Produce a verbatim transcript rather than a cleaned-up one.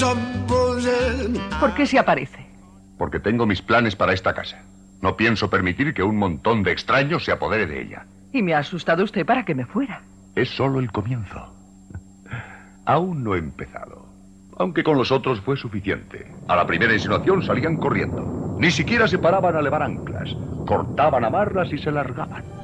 ¿Por qué se aparece? Porque tengo mis planes para esta casa. No pienso permitir que un montón de extraños se apodere de ella. Y me ha asustado usted para que me fuera. Es solo el comienzo. Aún no he empezado. Aunque con los otros fue suficiente. A la primera insinuación salían corriendo. Ni siquiera se paraban a levar anclas. Cortaban amarras y se largaban.